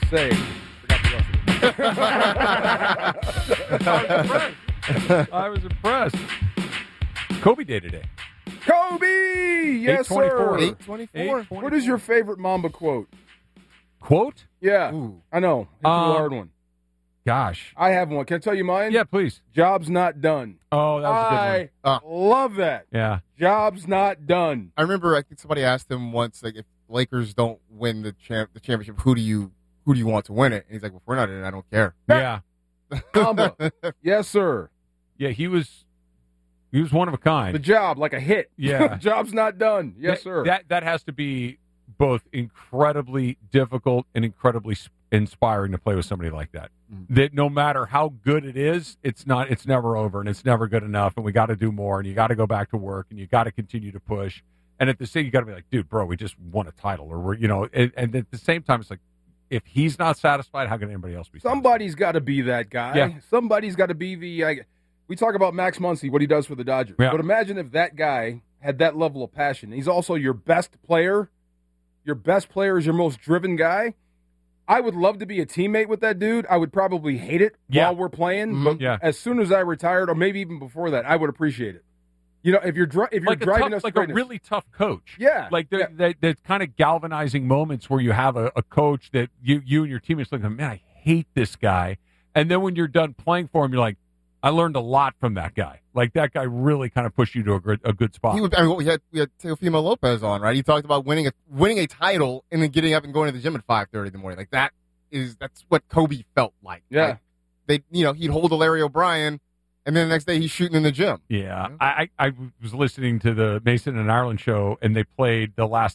say. Forgot the rest of it. I was impressed. Kobe Day today. Kobe! Yes, sir. 824. What is your favorite Mamba quote? Quote? Yeah, Ooh. I know. It's a hard one. Gosh. I have one. Can I tell you mine? Yeah, please. Job's not done. Oh, that was a good one. I love that. Yeah. Job's not done. I remember, I think somebody asked him once, like, if Lakers don't win the championship, who do you want to win it? And he's like, well, if we're not in it, I don't care. Yeah. Mamba. Yes, sir. Yeah, he was one of a kind. The job, like a hit. Yeah. Job's not done. Yes, sir. That has to be both incredibly difficult and incredibly inspiring to play with somebody like that. That no matter how good it is, it's never over and it's never good enough, and we got to do more, and you got to go back to work, and you got to continue to push. And at the same, you got to be like, dude, bro, we just won a title, or we're, and at the same time, it's like, if he's not satisfied, how can anybody else be? Somebody's got to be that guy. Yeah. Somebody's got to be we talk about Max Muncy, what he does for the Dodgers. Yeah. But imagine if that guy had that level of passion. He's also your best player. Your best player is your most driven guy. I would love to be a teammate with that dude. I would probably hate it while we're playing. But as soon as I retired, or maybe even before that, I would appreciate it. If you're like driving us like greatness. a really tough coach. Yeah. Like the kind of galvanizing moments where you have a coach that you and your teammates look at, man, I hate this guy. And then when you're done playing for him, you're like, I learned a lot from that guy. Like, that guy really kind of pushed you to a good spot. We had Teofimo Lopez on, right? He talked about winning a title and then getting up and going to the gym at 5:30 in the morning. Like, that's what Kobe felt like. Yeah. Like, he'd hold a Larry O'Brien, and then the next day he's shooting in the gym. Yeah. I was listening to the Mason and Ireland show, and they played the last